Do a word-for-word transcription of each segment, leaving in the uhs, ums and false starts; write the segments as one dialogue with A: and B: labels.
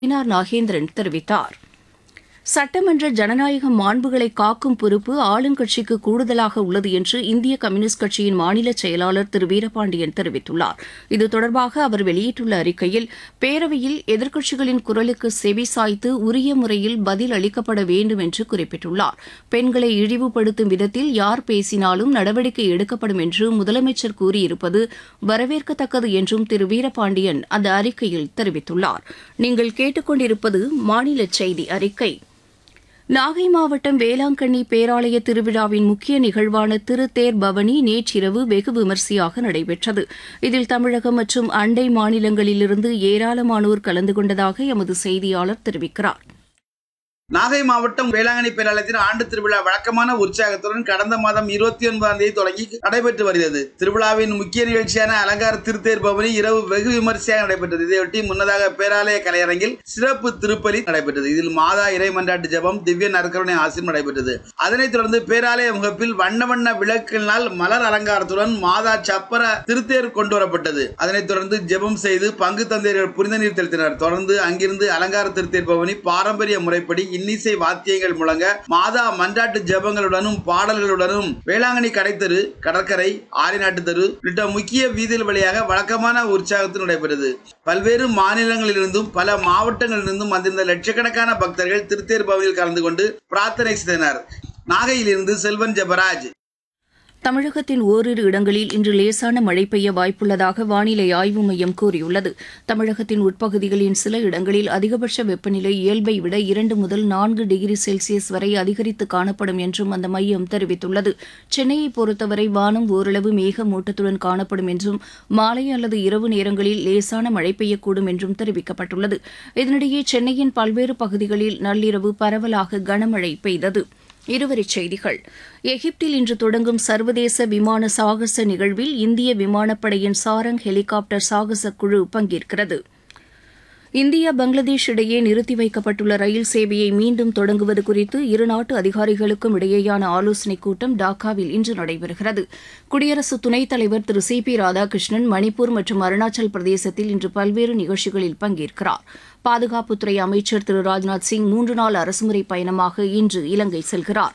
A: நயினார் நாகேந்திரன் தெரிவித்தார். சட்டமன்ற ஜனநாயக மாண்புகளை காக்கும் பொறுப்பு ஆளுங்கட்சிக்கு கூடுதலாக உள்ளது என்று இந்திய கம்யூனிஸ்ட் கட்சியின் மாநில செயலாளர் திரு வீரபாண்டியன் தெரிவித்துள்ளார். இது தொடர்பாக அவர் வெளியிட்டுள்ள அறிக்கையில், பேரவையில் எதிர்க்கட்சிகளின் குரலுக்கு செவிசாய்த்து உரிய முறையில் பதில் அளிக்கப்பட வேண்டும் என்று குறிப்பிட்டுள்ளார். பெண்களை இழிவுபடுத்தும் விதத்தில் யார் பேசினாலும் நடவடிக்கை எடுக்கப்படும் என்று முதலமைச்சர் கூறியிருப்பது வரவேற்கத்தக்கது என்றும் திரு வீரபாண்டியன் அந்த அறிக்கையில் தெரிவித்துள்ளார். நீங்கள் கேட்டுக்கொண்டிருப்பது மாநில செய்தி அறிக்கை. நாகை மாவட்டம் வேளாங்கண்ணி பேராலய திருவிழாவின் முக்கிய நிகழ்வான திருத்தேர் பவனி நேற்றிரவு வெகு விமரிசையாக நடைபெற்றது. இதில் தமிழகம் மற்றும் அண்டை மாநிலங்களிலிருந்து ஏராளமானோர் கலந்து கொண்டதாக எமது செய்தியாளர் தெரிவிக்கிறார்.
B: நாகை மாவட்டம் வேளாங்கண்ணி பேராலயத்தின் ஆண்டு திருவிழா வழக்கமான உற்சாகத்துடன் கடந்த மாதம் இருபத்தி ஒன்பதாம் தேதி தொடங்கி நடைபெற்று வருகிறது. திருவிழாவின் முக்கிய நிகழ்ச்சியான அலங்கார திருத்தேர் பவனி இரவு வெகு விமரிசையாக நடைபெற்றது. இதையொட்டி முன்னதாக பேராலய கலையரங்கில் சிறப்பு திருப்பலி நடைபெற்றது. இதில் மாதா இறைமன்றாட்டு ஜெபம், திவ்ய நற்கருணை ஆசீர் நடைபெற்றது. அதனைத் தொடர்ந்து பேராலய முகப்பில் வண்ண வண்ண விளக்கினால் மலர் அலங்காரத்துடன் மாதா சப்பர திருத்தேர் கொண்டு வரப்பட்டது. அதனைத் தொடர்ந்து ஜெபம் செய்து பங்கு தந்தையர்கள் புனித நீர் தெளித்தனர். தொடர்ந்து அங்கிருந்து அலங்கார திருத்தேர் பவனி பாரம்பரிய முறைப்படி இன்னிசை வாத்தியங்கள் முழங்க மாதா மன்றாட்டு ஜெபங்களுடனும் பாடல்களுடனும் வேளாங்கண்ணி கடைத்தெரு, கடற்கரை, ஆரிநாட்டு தெரு உள்ளிட்ட முக்கிய வீதிகள் வழியாக வழக்கமான உற்சாகத்தில் நடைபெற்றது. பல்வேறு மாநிலங்களிலிருந்தும் பல மாவட்டங்களிலிருந்தும் வந்திருந்த லட்சக்கணக்கான பக்தர்கள் திருத்தேர் பவனியில் கலந்து கொண்டு பிரார்த்தனை செய்தனர். நாகையிலிருந்து செல்வன் ஜெபராஜ்.
A: தமிழகத்தின் ஓரிரு இடங்களில் இன்று லேசான மழை பெய்ய வாய்ப்புள்ளதாக வானிலை ஆய்வு மையம் கூறியுள்ளது. தமிழகத்தின் உட்பகுதிகளின் சில இடங்களில் அதிகபட்ச வெப்பநிலை இயல்பை விட இரண்டு முதல் நான்கு டிகிரி செல்சியஸ் வரை அதிகரித்து காணப்படும் என்றும் அந்த மையம் தெரிவித்துள்ளது. சென்னையை பொறுத்தவரை வானம் ஓரளவு மேகமூட்டத்துடன் காணப்படும் என்றும் மாலை அல்லது இரவு நேரங்களில் லேசான மழை பெய்யக்கூடும் என்றும் தெரிவிக்கப்பட்டுள்ளது. இதனிடையே சென்னையின் பல்வேறு பகுதிகளில் நள்ளிரவு பரவலாக கனமழை பெய்தது. இருவரிச் செய்திகள். எகிப்தில் இன்று தொடங்கும் சர்வதேச விமான சாகச நிகழ்வில் இந்திய விமானப்படையின் சாரங் ஹெலிகாப்டர் சாகச குழு பங்கேற்கிறது. இந்தியா பங்களாதேஷ் இடையே நிறுத்தி வைக்கப்பட்டுள்ள ரயில் சேவையை மீண்டும் தொடங்குவது குறித்து இருநாட்டு அதிகாரிகளுக்கும் இடையேயான ஆலோசனைக் கூட்டம் டாக்காவில் இன்று நடைபெறுகிறது. குடியரசு துணைத் தலைவர் திரு சி பி ராதாகிருஷ்ணன் மணிப்பூர் மற்றும் அருணாச்சல் பிரதேசத்தில் இன்று பல்வேறு நிகழ்ச்சிகளில் பங்கேற்கிறார். பாதுகாப்புத்துறை அமைச்சர் திரு ராஜ்நாத் சிங் மூன்று நாள் அரசுமுறை பயணமாக இன்று இலங்கை செல்கிறார்.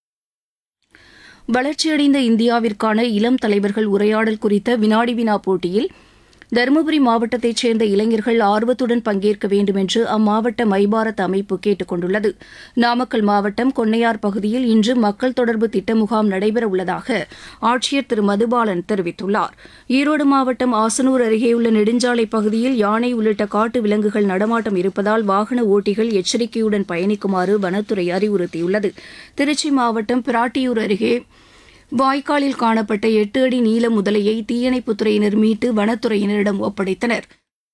A: வளர்ச்சியடைந்த இந்தியாவிற்கான இளம் தலைவர்கள் உரையாடல் குறித்த வினாடி வினா போட்டியில் தருமபுரி மாவட்டத்தைச் சேர்ந்த இளைஞர்கள் ஆர்வத்துடன் பங்கேற்க வேண்டும் என்று அம்மாவட்ட மைபாரத் அமைப்பு கேட்டுக் கொண்டுள்ளது. நாமக்கல் மாவட்டம் கொன்னையார் பகுதியில் இன்று மக்கள் தொடர்பு திட்ட முகாம் நடைபெறவுள்ளதாக ஆட்சியர் திரு மதுபாலன் தெரிவித்துள்ளார். ஈரோடு மாவட்டம் ஆசனூர் அருகேயுள்ள நெடுஞ்சாலை பகுதியில் யானை உள்ளிட்ட காட்டு விலங்குகள் நடமாட்டம் இருப்பதால் வாகன ஓட்டிகள் எச்சரிக்கையுடன் பயணிக்குமாறு வனத்துறை அறிவுறுத்தியுள்ளது. திருச்சி மாவட்டம் பிராட்டியூர் அருகே வாய்க்காலில் காணப்பட்ட எட்டு அடி நீள முதலையை தீயணைப்புத்துறையினர் மீட்டு வனத்துறையினரிடம் ஒப்படைத்தனர்.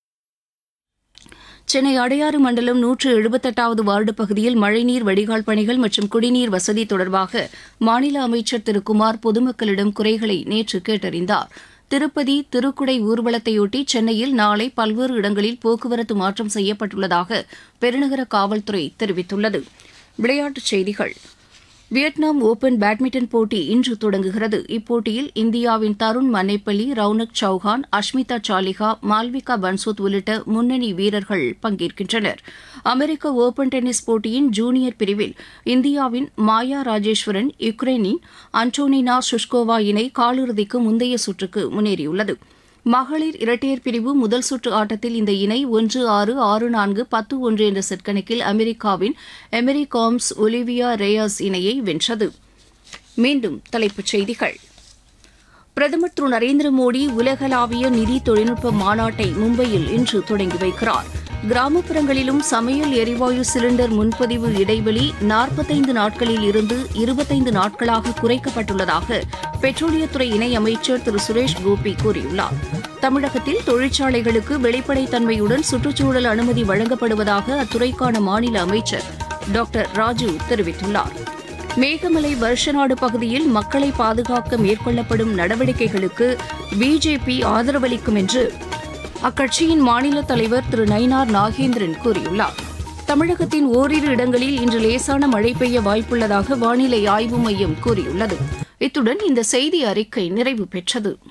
A: சென்னை அடையாறு மண்டலம் நூற்று எழுபத்தெட்டாவது வார்டு பகுதியில் மழைநீர் வடிகால் பணிகள் மற்றும் குடிநீர் வசதி தொடர்பாக மாநில அமைச்சர் திரு குமார் பொதுமக்களிடம் குறைகளை நேற்று கேட்டறிந்தார். திருப்பதி திருக்குடை ஊர்வலத்தையொட்டி சென்னையில் நாளை பல்வேறு இடங்களில் போக்குவரத்து மாற்றம் செய்யப்பட்டுள்ளதாக பெருநகர காவல்துறை தெரிவித்துள்ளது. விளையாட்டுச் செய்திகள். வியட்நாம் ஓபன் பேட்மிண்டன் போட்டி இன்று தொடங்குகிறது. இப்போட்டியில் இந்தியாவின் தருண் மன்னேப்பள்ளி, ரவுனக் சௌஹான், அஷ்மிதா சாலிஹா, மால்விகா பன்சோத் உள்ளிட்ட முன்னணி வீரர்கள் பங்கேற்கின்றனர். அமெரிக்க ஓபன் டென்னிஸ் போட்டியின் ஜூனியர் பிரிவில் இந்தியாவின் மாயா ராஜேஸ்வரன் யுக்ரைனின் அன்டோனினா சுஷ்கோவா இணை காலிறுதிக்கு முந்தைய சுற்றுக்கு முன்னேறியுள்ளது. மகளிர் இரட்டையர் பிரிவு முதல் சுற்று ஆட்டத்தில் இந்த இணை ஒன்று ஆறு ஆறு நான்கு பத்து ஒன்று என்ற செட் கணக்கில் அமெரிக்காவின் எமெரி காம்ஸ் ஒலிவியா ரேயாஸ் இணையை வென்றது. மீண்டும் தலைப்புச் செய்திகள். பிரதமர் திரு நரேந்திர மோடி உலகளாவிய நிதி தொழில்நுட்ப மாநாட்டை மும்பையில் இன்று தொடங்கி வைக்கிறார். கிராமப்புறங்களிலும் சமையல் எரிவாயு சிலிண்டர் முன்பதிவு இடைவெளி நாற்பத்தைந்து நாட்களில் இருந்து இருபத்தைந்து நாட்களாக குறைக்கப்பட்டுள்ளதாக பெட்ரோலியத்துறை இணையமைச்சர் திரு சுரேஷ் கோபி கூறியுள்ளார். தமிழகத்தில் தொழிற்சாலைகளுக்கு வெளிப்படைத்தன்மையுடன் சுற்றுச்சூழல் அனுமதி வழங்கப்படுவதாக அத்துறைக்கான மாநில அமைச்சர் டாக்டர் ராஜு தெரிவித்துள்ளார். மேகமலை வருஷநாடு பகுதியில் மக்களை பாதுகாக்க மேற்கொள்ளப்படும் நடவடிக்கைகளுக்கு பிஜேபி ஆதரவளிக்கும் என்று அக்கட்சியின் மாநில தலைவர் திரு நயினார் நாகேந்திரன் கூறியுள்ளார். தமிழகத்தின் ஓரிரு இடங்களில் இன்று லேசான மழை பெய்ய வாய்ப்புள்ளதாக வானிலை ஆய்வு மையம் கூறியுள்ளது. இத்துடன் இந்த செய்தி அறிக்கை நிறைவு பெற்றது.